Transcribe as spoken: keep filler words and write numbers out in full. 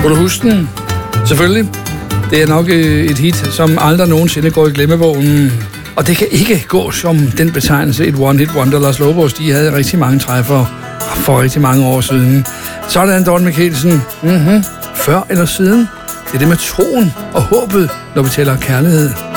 Kan du huske den? Selvfølgelig. Det er nok et hit, som aldrig nogensinde går i glemmebogen. Og det kan ikke gå som den betegnelse, et one-hit wonder. Lars Lobos, de havde rigtig mange træffere for rigtig mange år siden. Sådan, Don Mikkelsen. Mm-hmm. Før eller siden. Det er det med troen og håbet, når vi taler kærlighed.